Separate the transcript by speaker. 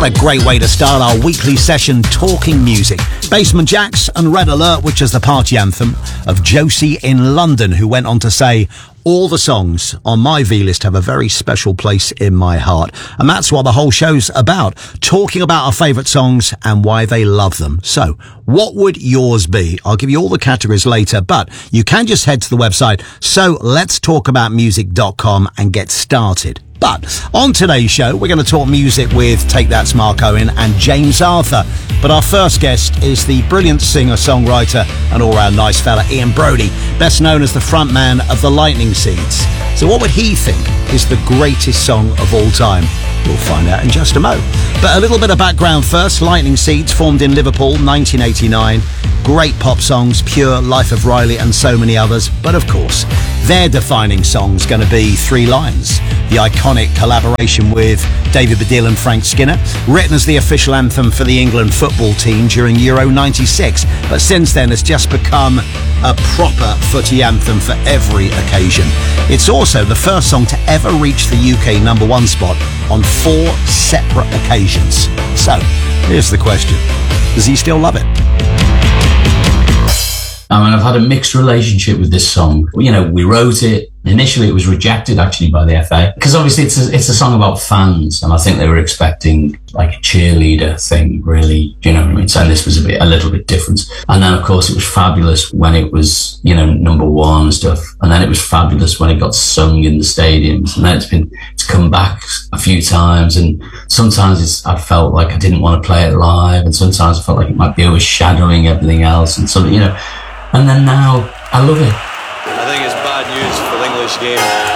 Speaker 1: a great way to start our weekly session talking music. Basement Jaxx and Red Alert, which is the party anthem of Josie in London, who went on to say, all the songs on my V-list have a very special place in my heart. And that's what the whole show's about, talking about our favourite songs and why they love them. So, what would yours be? I'll give you all the categories later, but you can just head to the website, so letstalkaboutmusic.com, and get started. But on today's show, we're going to talk music with Take That's Mark Owen and James Arthur. But our first guest is the brilliant singer-songwriter and all-round nice fella Ian Broudie, best known as the frontman of the Lightning Seeds. So what would he think is the greatest song of all time? We'll find out in just a mo. But a little bit of background first. Lightning Seeds formed in Liverpool, 1989. Great pop songs, Pure, Life of Riley and so many others. But of course, their defining song's going to be Three Lions, the iconic collaboration with David Baddiel and Frank Skinner, written as the official anthem for the England football team during Euro 96. But since then, it's just become a proper footy anthem for every occasion. It's also the first song to ever reach the UK #1 spot on 4 separate occasions. So, here's the question. Does he still love it?
Speaker 2: I mean, I've had a mixed relationship with this song. You know, we wrote it. Initially, it was rejected, actually, by the FA. Because obviously, it's a song about fans. And I think they were expecting, like, a cheerleader thing, really. You know what I mean? So this was a little bit different. And then, of course, it was fabulous when it was, you know, #1 and stuff. And then it was fabulous when it got sung in the stadiums. And then it's come back a few times. And sometimes I felt like I didn't want to play it live. And sometimes I felt like it might be overshadowing everything else. And so, you know, and then now I love it.
Speaker 3: I think it's bad news for the English game.